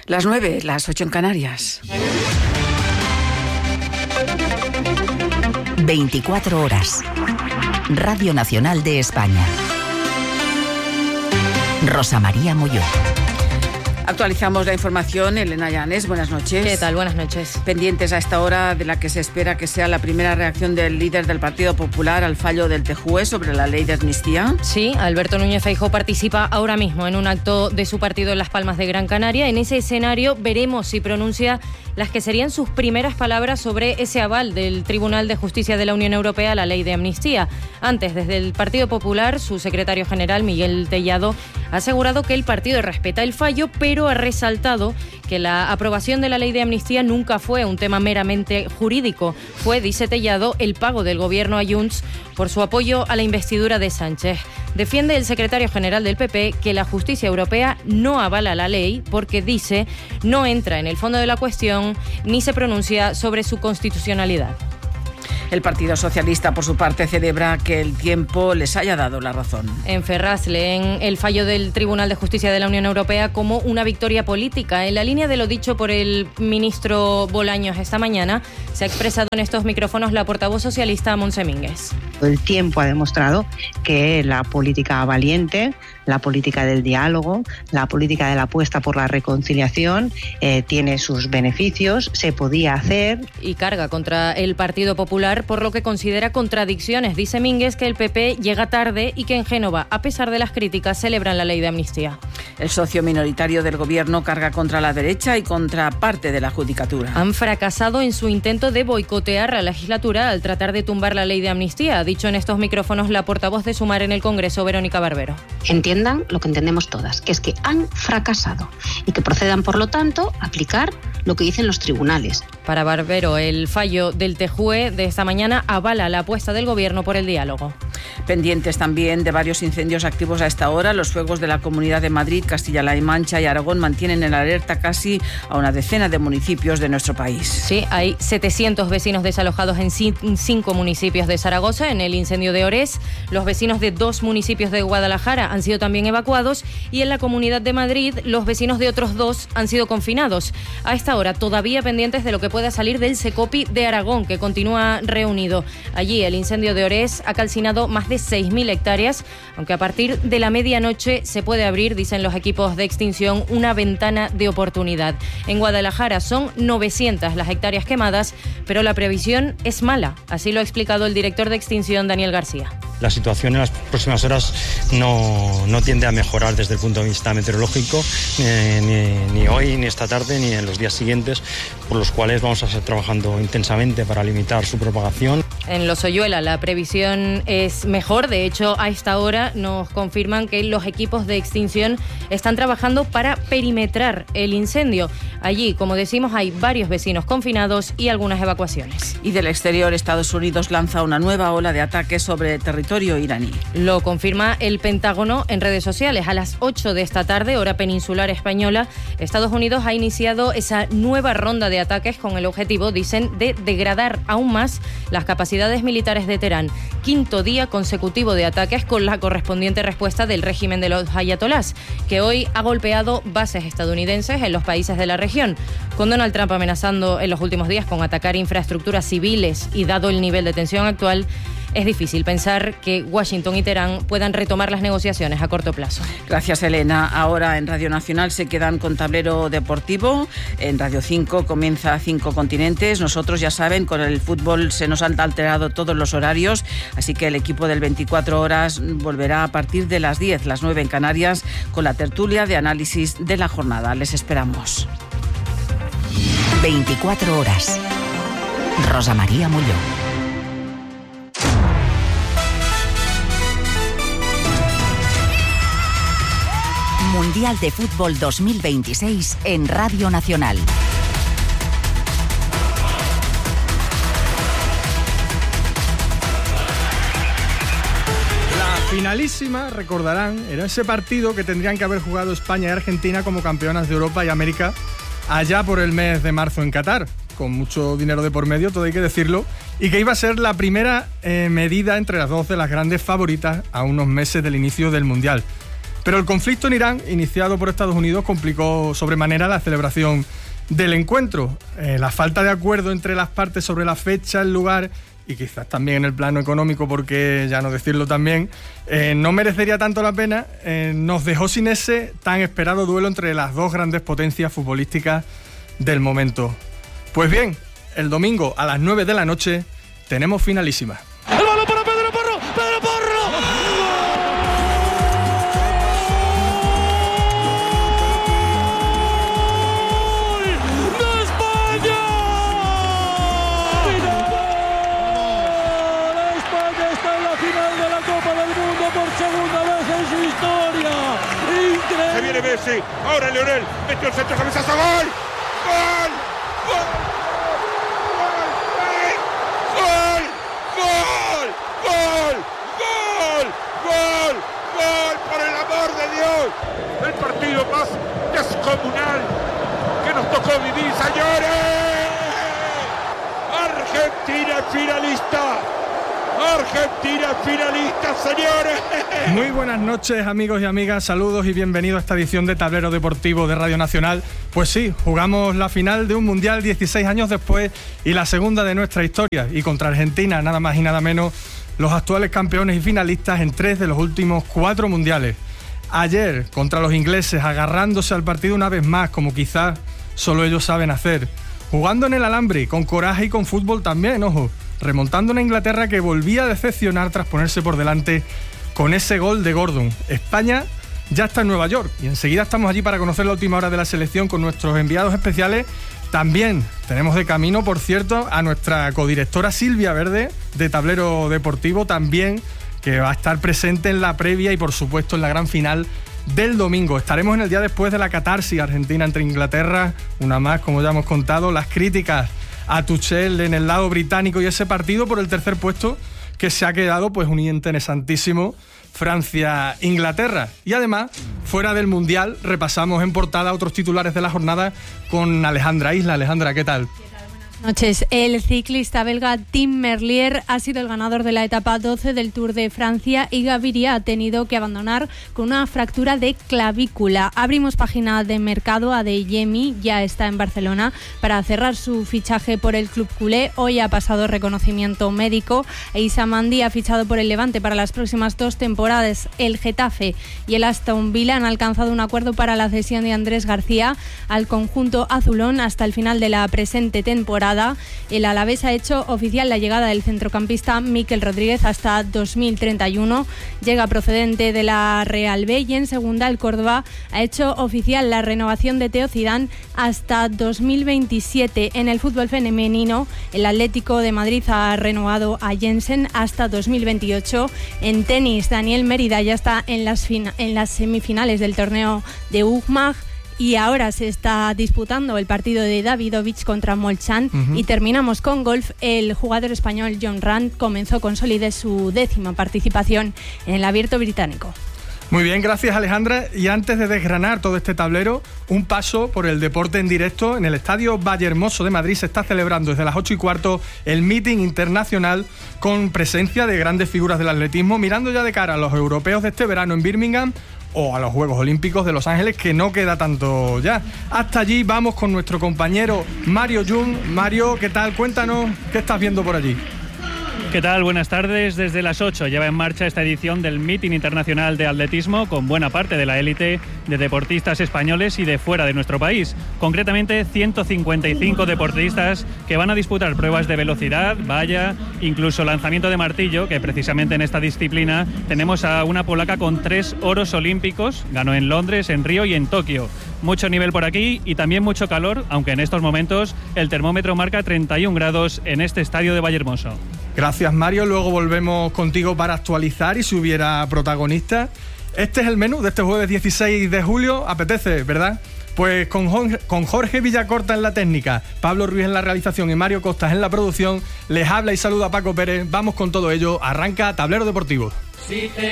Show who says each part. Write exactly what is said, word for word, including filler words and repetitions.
Speaker 1: Las nueve, las ocho en Canarias.
Speaker 2: veinticuatro horas. Radio Nacional de España. Rosa María Molló.
Speaker 1: Actualizamos la información. Elena Llanes, buenas noches.
Speaker 3: ¿Qué tal? Buenas noches.
Speaker 1: Pendientes a esta hora de la que se espera que sea la primera reacción del líder del Partido Popular al fallo del T J U E sobre la ley de amnistía.
Speaker 3: Sí, Alberto Núñez Feijóo participa ahora mismo en un acto de su partido en Las Palmas de Gran Canaria. En ese escenario veremos si pronuncia las que serían sus primeras palabras sobre ese aval del Tribunal de Justicia de la Unión Europea a la ley de amnistía. Antes, desde el Partido Popular, su secretario general, Miguel Tellado, ha asegurado que el partido respeta el fallo, pero ha resaltado que la aprobación de la ley de amnistía nunca fue un tema meramente jurídico. Fue, dice Tellado, el pago del gobierno a Junts por su apoyo a la investidura de Sánchez. Defiende el secretario general del P P que la justicia europea no avala la ley porque, dice, no entra en el fondo de la cuestión ni se pronuncia sobre su constitucionalidad.
Speaker 1: El Partido Socialista, por su parte, celebra que el tiempo les haya dado la razón.
Speaker 3: En Ferraz leen el fallo del Tribunal de Justicia de la Unión Europea como una victoria política. En la línea de lo dicho por el ministro Bolaños esta mañana, se ha expresado en estos micrófonos la portavoz socialista Montse Mínguez.
Speaker 4: El tiempo ha demostrado que la política valiente, la política del diálogo, la política de la apuesta por la reconciliación eh, tiene sus beneficios, se podía hacer.
Speaker 3: Y carga contra el Partido Popular por lo que considera contradicciones. Dice Mínguez que el P P llega tarde y que en Génova, a pesar de las críticas, celebran la ley de amnistía.
Speaker 1: El socio minoritario del gobierno carga contra la derecha y contra parte de la judicatura.
Speaker 3: Han fracasado en su intento de boicotear la legislatura al tratar de tumbar la ley de amnistía, ha dicho en estos micrófonos la portavoz de Sumar en el Congreso, Verónica Barbero.
Speaker 5: Entiendan lo que entendemos todas, que es que han fracasado y que procedan, por lo tanto, a aplicar lo que dicen los tribunales.
Speaker 3: Para Barbero, el fallo del T J U E de esta mañana avala la apuesta del Gobierno por el diálogo.
Speaker 1: Pendientes también de varios incendios activos a esta hora. Los fuegos de la Comunidad de Madrid, Castilla-La Mancha y Aragón mantienen en alerta casi a una decena de municipios de nuestro país.
Speaker 3: Sí, hay setecientos vecinos desalojados en cinco municipios de Zaragoza en el incendio de Orés. Los vecinos de dos municipios de Guadalajara han sido también evacuados y en la Comunidad de Madrid los vecinos de otros dos han sido confinados. A esta hora todavía pendientes de lo que pueda salir del Secopi de Aragón, que continúa reunido. Allí el incendio de Orés ha calcinado más de seis mil hectáreas, aunque a partir de la medianoche se puede abrir, dicen los equipos de extinción, una ventana de oportunidad. En Guadalajara son novecientas las hectáreas quemadas, pero la previsión es mala. Así lo ha explicado el director de extinción, Daniel García.
Speaker 6: La situación en las próximas horas no, no tiende a mejorar desde el punto de vista meteorológico, eh, ni, ni hoy, ni esta tarde, ni en los días siguientes, por los cuales vamos a estar trabajando intensamente para limitar su propagación.
Speaker 3: En Los Hoyuela la previsión es mejor. De hecho, a esta hora nos confirman que los equipos de extinción están trabajando para perimetrar el incendio. Allí, como decimos, hay varios vecinos confinados y algunas evacuaciones.
Speaker 1: Y del exterior, Estados Unidos lanza una nueva ola de ataques sobre territorio iraní.
Speaker 3: Lo confirma el Pentágono en redes sociales. A las ocho de esta tarde, hora peninsular española, Estados Unidos ha iniciado esa nueva ronda de ataques con el objetivo, dicen, de degradar aún más las capacidades militares de Teherán. Quinto día consecutivo de ataques con la correspondiente respuesta del régimen de los ayatolás, que hoy ha golpeado bases estadounidenses en los países de la región. Con Donald Trump amenazando en los últimos días con atacar infraestructuras civiles y dado el nivel de tensión actual, es difícil pensar que Washington y Teherán puedan retomar las negociaciones a corto plazo.
Speaker 1: Gracias, Elena. Ahora en Radio Nacional se quedan con Tablero Deportivo. En Radio cinco comienza Cinco Continentes. Nosotros, ya saben, con el fútbol se nos han alterado todos los horarios, así que el equipo del veinticuatro horas volverá a partir de las diez, las nueve en Canarias, con la tertulia de análisis de la jornada. Les esperamos.
Speaker 2: veinticuatro horas. Rosa María Molló. Mundial de Fútbol dos mil veintiséis en Radio Nacional.
Speaker 7: La finalísima, recordarán, era ese partido que tendrían que haber jugado España y Argentina como campeonas de Europa y América allá por el mes de marzo en Qatar, con mucho dinero de por medio, todo hay que decirlo, y que iba a ser la primera eh, medida entre las dos de las grandes favoritas a unos meses del inicio del Mundial. Pero el conflicto en Irán, iniciado por Estados Unidos, complicó sobremanera la celebración del encuentro. Eh, la falta de acuerdo entre las partes sobre la fecha, el lugar y quizás también en el plano económico, porque ya no decirlo también, eh, no merecería tanto la pena, eh, nos dejó sin ese tan esperado duelo entre las dos grandes potencias futbolísticas del momento. Pues bien, el domingo a las nueve de la noche tenemos finalísima.
Speaker 8: ¡El balón para Pedro Porro! ¡Pedro Porro!
Speaker 9: Se viene Messi, ahora Lionel, metió el centro, cabezazo, ¡gol! ¡Gol! ¡Gol! ¡Gol! ¡Gol! ¡Gol! ¡Gol! ¡Gol! ¡Gol! ¡Por el amor de Dios! El partido más descomunal que nos tocó vivir, señores. Argentina finalista. Argentina finalista, señores.
Speaker 7: Muy buenas noches, amigos y amigas, saludos y bienvenidos a esta edición de Tablero Deportivo de Radio Nacional. Pues sí, jugamos la final de un Mundial dieciséis años después y la segunda de nuestra historia, y contra Argentina, nada más y nada menos, los actuales campeones y finalistas en tres de los últimos cuatro mundiales. Ayer, contra los ingleses, agarrándose al partido una vez más, como quizás solo ellos saben hacer, jugando en el alambre, con coraje y con fútbol también, ojo, remontando una Inglaterra que volvía a decepcionar tras ponerse por delante con ese gol de Gordon. España ya está en Nueva York y enseguida estamos allí para conocer la última hora de la selección con nuestros enviados especiales. También tenemos de camino, por cierto, a nuestra codirectora Silvia Verde de Tablero Deportivo, también, que va a estar presente en la previa y por supuesto en la gran final del domingo. Estaremos en el día después de la catarsis Argentina entre Inglaterra, una más, como ya hemos contado, las críticas a Tuchel en el lado británico y ese partido por el tercer puesto que se ha quedado pues un interesantísimo Francia-Inglaterra. Y además, fuera del Mundial, repasamos en portada otros titulares de la jornada con Alejandra Isla. Alejandra, ¿qué tal?
Speaker 10: Noches. El ciclista belga Tim Merlier ha sido el ganador de la etapa doce del Tour de Francia y Gaviria ha tenido que abandonar con una fractura de clavícula. Abrimos página de mercado. Adeyemi ya está en Barcelona para cerrar su fichaje por el club culé. Hoy ha pasado reconocimiento médico e Issa Mandi ha fichado por el Levante para las próximas dos temporadas. El Getafe y el Aston Villa han alcanzado un acuerdo para la cesión de Andrés García al conjunto azulón hasta el final de la presente temporada. El Alavés ha hecho oficial la llegada del centrocampista Mikel Rodríguez hasta dos mil treinta y uno. Llega procedente de la Real B, y en segunda el Córdoba ha hecho oficial la renovación de Teo Zidane hasta dos mil veintisiete. En el fútbol femenino, el Atlético de Madrid ha renovado a Jensen hasta dos mil veintiocho. En tenis, Daniel Mérida ya está en las, fina- en las semifinales del torneo de U C M A G. Y ahora se está disputando el partido de Davidovich contra Molchan. Uh-huh. Y terminamos con golf. El jugador español John Ram comenzó con solidez su décima participación en el Abierto Británico.
Speaker 7: Muy bien, gracias Alejandra. Y antes de desgranar todo este tablero, un paso por el deporte en directo. En el Estadio Vallehermoso de Madrid se está celebrando desde las ocho y cuarto el meeting internacional con presencia de grandes figuras del atletismo, mirando ya de cara a los europeos de este verano en Birmingham o a los Juegos Olímpicos de Los Ángeles, que no queda tanto ya. Hasta allí vamos con nuestro compañero Mario Jung. Mario, ¿qué tal? Cuéntanos, ¿qué estás viendo por allí?
Speaker 11: ¿Qué tal? Buenas tardes. Desde las ocho lleva en marcha esta edición del Meeting Internacional de Atletismo con buena parte de la élite de deportistas españoles y de fuera de nuestro país. Concretamente, ciento cincuenta y cinco deportistas que van a disputar pruebas de velocidad, valla, incluso lanzamiento de martillo, que precisamente en esta disciplina tenemos a una polaca con tres oros olímpicos. Ganó en Londres, en Río y en Tokio. Mucho nivel por aquí y también mucho calor, aunque en estos momentos el termómetro marca treinta y un grados en este estadio de Vallehermoso.
Speaker 7: Gracias, Mario. Luego volvemos contigo para actualizar y si hubiera protagonistas. Este es el menú de este jueves dieciséis de julio. Apetece, ¿verdad? Pues con Jorge, con Jorge Villacorta en la técnica, Pablo Ruiz en la realización y Mario Costas en la producción, les habla y saluda Paco Pérez. Vamos con todo ello. Arranca Tablero Deportivo. Sí,